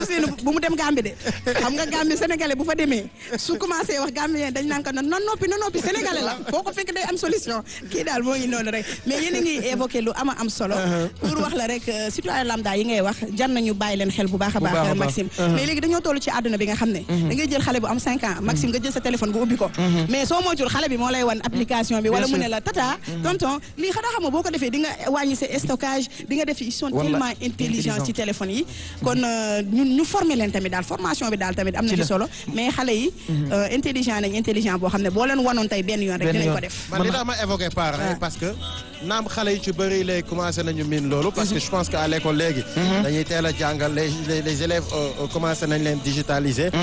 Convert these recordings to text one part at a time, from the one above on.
bu mu dem Gambie de xam nga Gambie sénégalais bu fa demee su commencé wax Gambien dañ naan ko non noppi sénégalais la foo ko fekk day am solution kii daal moo ngi noonu rek mais yéen a ngi évoqué lu am solo pour wax la rek citoyen lambda yi ngay wax jar nañu bàyyi leen xel bu baax a baax Maxime mais léegi dañoo toll ci àdduna bi nga xam ne da ngay jël xale bu am 5 ans Maxime nga jël sa téléphone nga ubbi ko mais soo moytul xale bi moo lay wan application bi wala mu ne la tata tonton lii xanaa xam nga boo ko defee di nga wàññi sa stockage di nga def ils sont tellement intelligents ci téléphone yi kon ñu former leen tamit daal formation bi daal tamit am na ci solo mais xale yi intelligent boo xam ne boo leen wanoon tey benn yoon rek dinañ ko def man li tax ma évoqué parents parce que naam xale yi ci bëri léegi commencé nañu miin loolu parce que je pense que à l'école léegi dañuy teel a jàngal les élèves commencé nañ leen digitaliser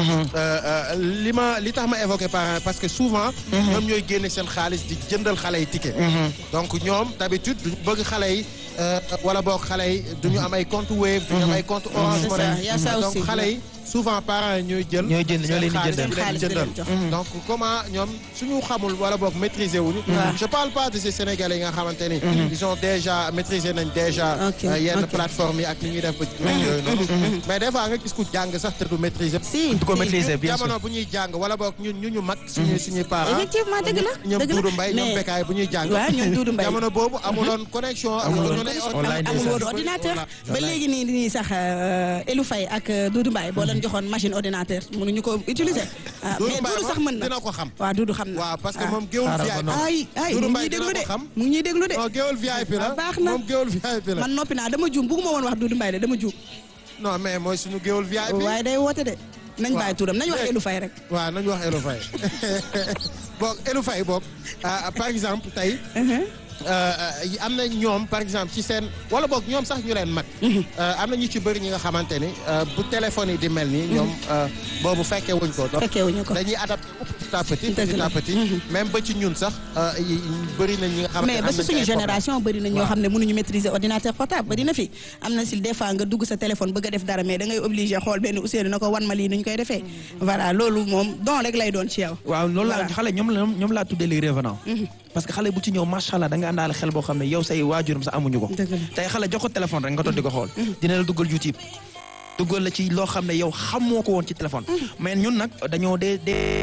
li tax ma évoqué parents parce que souvent ñoom ñooy génne seen xaalis di jëndal xale yi ticket donc ñoom d'habitude duñu bëgg xale yi wala boog xale yi duñu am ay compte Wave duñu am ay compte Orange Money donc xale yi souvent parents yi ñooy jël ñoo leen di jëndal donc comment ñoom suñu xamul wala boog maîtriser wuñu je parle pas de ces Sénégalais yi nga xamante ni ils ont déjà maîtrisé nañ déjà yenn plateforme yi ak ni ñuy def ba yooyu noonu mais des fois nga gis ku jàng sax te du maîtriser du ko maîtriser bien sûr jamono bu ñuy jàng wala boog ñu mag suñuy parents effectivement dëgg la ñoom Doudou Mbaye ñoom Bekaay bu ñuy jàng jamono boobu amuloon connexion amuloon ordinateur ba léegi nii sax Elou Faye ak Doudou Mbaye joxoon machine ordinateur mënuñu ko utiliser mais Doudou sax mën na dina ko xam waaw Doudou xam na waaw parce que moom géwul VIP mu ngi ñuy déglu de mu ngi ñuy déglu de géwul VIP la baax na moom géwul VIP la man noppi naa dama juum bëgguma woon wax Doudou Mbaye de dama juum non mais mooy suñu géwul VIP waaye day woote de nañ bàyyi turam nañ wax Elou Faye rek waaw nañ wax Elou Faye boog Elou Faye boog par exemple tey am na ñoom par exemple ci seen wala boog ñoom sax ñu leen mag am na ñu ci bëri ñi nga xamante ni bu téléphone yi di mel nii ñoom boobu fekkee wuñ ko dañuy adapté petit à petit même ba ci ñun sax bëri na ñi nga xamante mais ba ci suñu génération bëri na ñoo xam ne mënuñu maîtriser ordinateur portable bëri na fi am na si des fois nga dugg sa téléphone bëgg a def dara mais da ngay obligé xool benn Ousseynou na ko wan ma lii nuñ koy defee voilà loolu moom don rek lay doon ci yow waaw loolu laa xale ñoom laa tuddee les revenants parce que xale bu ci ñëw macha allah da nga àndaale xel boo xam ne yow say waajuram sax amuñu ko tey xale jox ko téléphone rek nga toog di ko xool dina la duggal YouTube duggal la ci loo xam ne yow xamoo ko woon ci téléphone mais ñun nag dañoo dee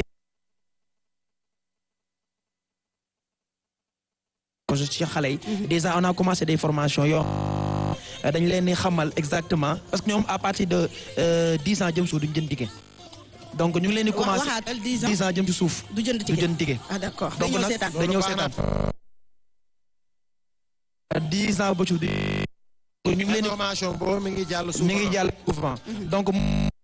ci xale yi déjà on a commencé des formations yoo dañ leen di xamal exactement parce que ñoom à partir de 10 ans jëm suuf duñu jënd ticket donc ñu ngi leen di commencé 10 ans jëm ci suuf du jënd ticket ah d'accord donc nag dañoo seetaan 10 ans ba ci ñu ngi leen di formation boobu mi ngi jàll souvent donc